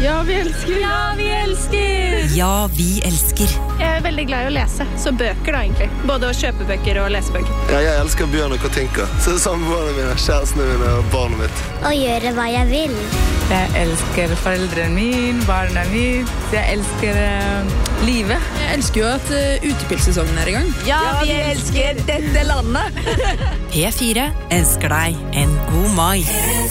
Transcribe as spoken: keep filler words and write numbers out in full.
Ja, vi elsker. Ja, vi elsker. Ja, vi elsker. Jeg er veldig glad i å lese, så bøker da egentlig. Både å kjøpe bøker og lese bøker. Ja, jeg elsker Bjørn og Katinka. Så samboerne mine, kjærestene mine og barnet mitt. Å gjøre hva jeg vil. Jeg elsker foreldrene mine, barna mine. Jeg elsker uh, livet. Jeg elsker jo at uh, utepilsesongen er i gang. Ja, vi elsker dette landet. P fire elsker deg en god mai.